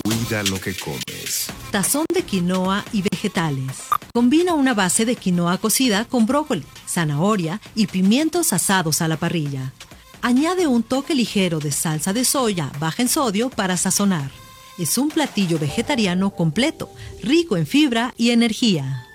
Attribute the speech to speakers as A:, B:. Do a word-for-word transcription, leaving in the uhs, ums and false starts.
A: Cuida lo que comes.
B: Tazón de quinoa y vegetales. Combina una base de quinoa cocida con brócoli, zanahoria y pimientos asados a la parrilla. Añade un toque ligero de salsa de soya baja en sodio para sazonar. Es un platillo vegetariano completo, rico en fibra y energía.